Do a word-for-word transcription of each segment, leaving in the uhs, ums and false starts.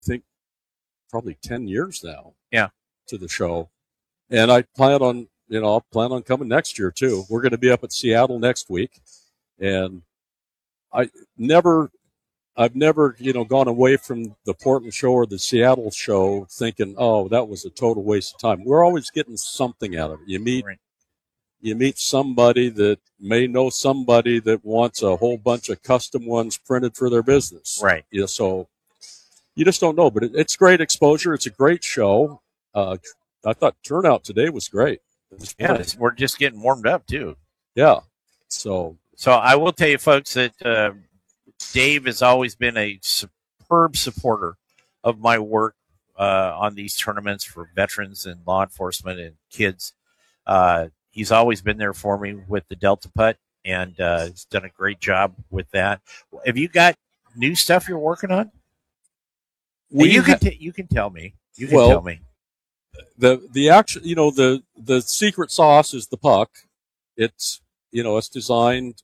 think, probably ten years now. Yeah. To the show. And I plan on, you know, I'll plan on coming next year too. We're going to be up at Seattle next week. And I never, I've never, you know, gone away from the Portland show or the Seattle show thinking, oh, that was a total waste of time. We're always getting something out of it. You meet, Right. you meet somebody that may know somebody that wants a whole bunch of custom ones printed for their business. Right. Yeah. So you just don't know, but it, it's great exposure. It's a great show. Uh, I thought turnout today was great. Was yeah, it's, we're just getting warmed up too. Yeah. So, so I will tell you, folks, that uh, Dave has always been a superb supporter of my work uh, on these tournaments for veterans and law enforcement and kids. Uh, he's always been there for me with the Delta Putt, and uh, he's done a great job with that. Have you got new stuff you're working on? We you ha- can t- you can tell me. You can well, tell me. The the actual, you know, the the secret sauce is the puck. It's, you know, it's designed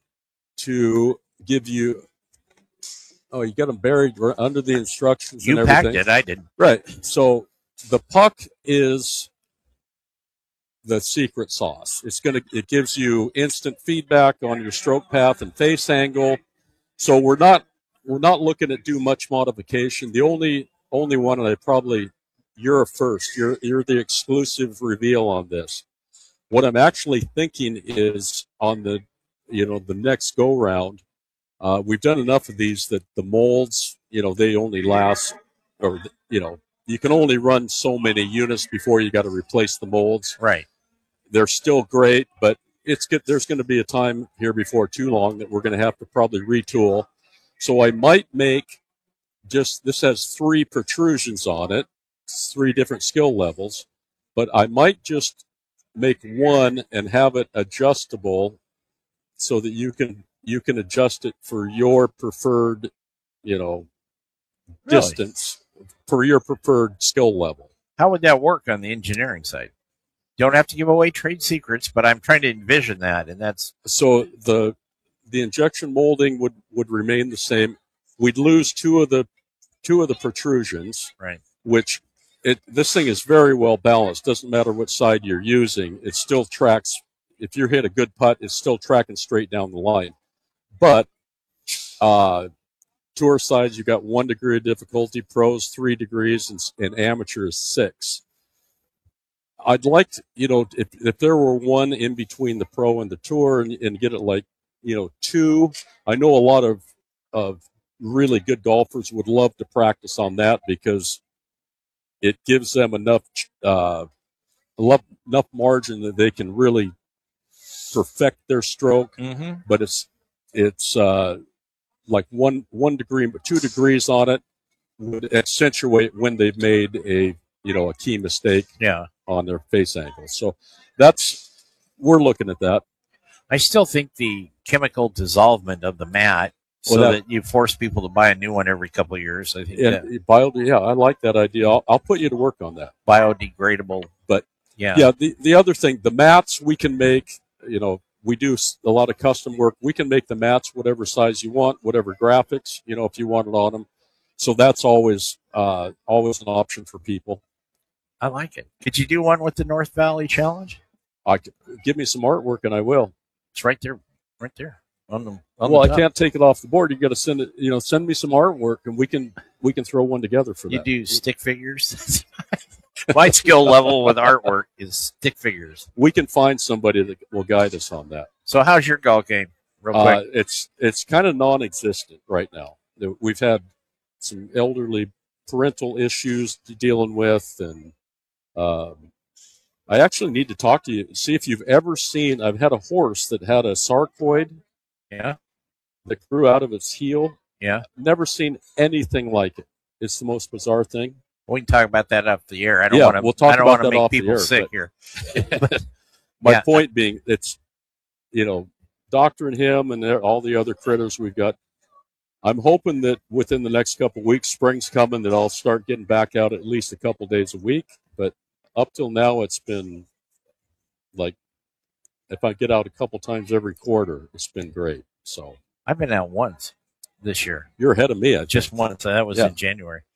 to give you. Oh, you got them buried under the instructions. You and everything. packed it. I did. Right. So the puck is the secret sauce. It's gonna. It gives you instant feedback on your stroke path and face angle. So we're not we're not looking at do much modification. The only only one, and I probably. You're a first. You're you're the exclusive reveal on this. What I'm actually thinking is on the, you know, the next go round. Uh, we've done enough of these that the molds, you know, they only last, or you know, you can only run so many units before you got to replace the molds. Right. They're still great, but it's good. There's going to be a time here before too long that we're going to have to probably retool. So I might make just this has three protrusions on it. Three different skill levels, but I might just make one and have it adjustable so that you can you can adjust it for your preferred, you know, really? distance for your preferred skill level. How would that work on the engineering side? Don't have to give away trade secrets, but I'm trying to envision that, and that's so the the injection molding would would remain the same. We'd lose two of the two of the protrusions, right? Which It, this thing is very well balanced. Doesn't matter what side you're using. It still tracks. If you hit a good putt, it's still tracking straight down the line. But uh, tour sides, you got one degree of difficulty. Pros three degrees, and, and amateur is six. I'd like to, you know, if if there were one in between the pro and the tour, and, and get it like, you know, two. I know a lot of of really good golfers would love to practice on that because it gives them enough uh, enough margin that they can really perfect their stroke. Mm-hmm. But it's it's uh, like one one degree, but two degrees on it would accentuate when they've made a you know a key mistake yeah. on their face angle. So that's we're looking at that. I still think the chemical dissolvement of the mat. So well, that, that you force people to buy a new one every couple of years. I think. And that, bio, yeah, I like that idea. I'll, I'll put you to work on that. Biodegradable, but yeah, yeah. The the other thing, the mats we can make. You know, we do a lot of custom work. We can make the mats whatever size you want, whatever graphics. You know, if you want it on them. So that's always uh, always an option for people. I like it. Could you do one with the North Valley Challenge? I could, give me some artwork and I will. It's right there, right there. On the, on well, the I can't take it off the board. You got to send it. You know, send me some artwork, and we can we can throw one together for you that. You do stick figures. My skill level with artwork is stick figures. We can find somebody that will guide us on that. So, how's your golf game? Real quick, uh, it's it's kind of non-existent right now. We've had some elderly parental issues dealing with, and um, I actually need to talk to you. See if you've ever seen. I've had a horse that had a sarcoid. Yeah. That grew out of its heel. Yeah. Never seen anything like it. It's the most bizarre thing. We can talk about that off the air. I don't yeah, want to. We'll talk I don't about want to that make off people the air, sick but, here. but my yeah. point being, it's you know, Doctor and him and all the other critters we've got. I'm hoping that within the next couple of weeks, spring's coming, that I'll start getting back out at least a couple days a week. But up till now, it's been like if I get out a couple times every quarter, it's been great. So I've been out once this year. You're ahead of me. I just once. That was yeah. in January.